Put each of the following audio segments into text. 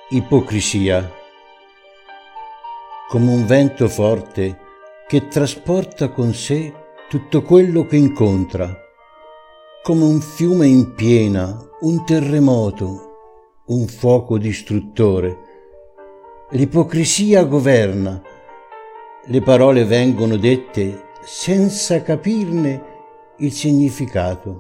Ipocrisia, come un vento forte che trasporta con sé tutto quello che incontra, come un fiume in piena, un terremoto, un fuoco distruttore. L'ipocrisia governa, le parole vengono dette senza capirne il significato.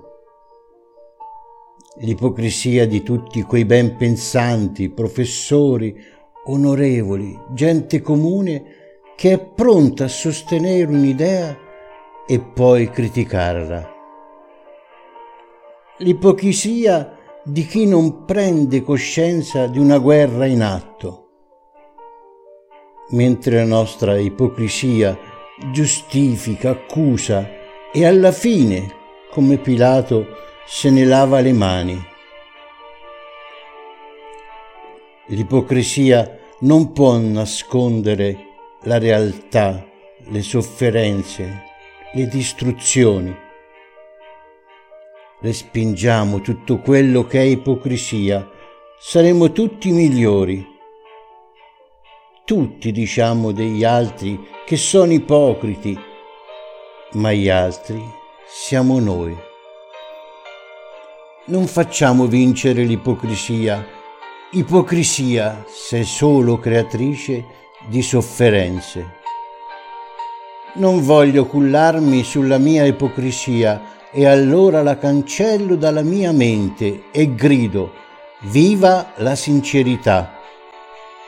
L'ipocrisia di tutti quei ben pensanti, professori, onorevoli, gente comune che è pronta a sostenere un'idea e poi criticarla. L'ipocrisia di chi non prende coscienza di una guerra in atto, mentre la nostra ipocrisia giustifica, accusa e alla fine, come Pilato, se ne lava le mani. L'ipocrisia non può nascondere la realtà, le sofferenze, le distruzioni. Respingiamo tutto quello che è ipocrisia, saremo tutti migliori. Tutti diciamo degli altri che sono ipocriti, ma gli altri siamo noi. Non facciamo vincere l'ipocrisia. Ipocrisia sei solo creatrice di sofferenze. Non voglio cullarmi sulla mia ipocrisia e allora la cancello dalla mia mente e grido: viva la sincerità!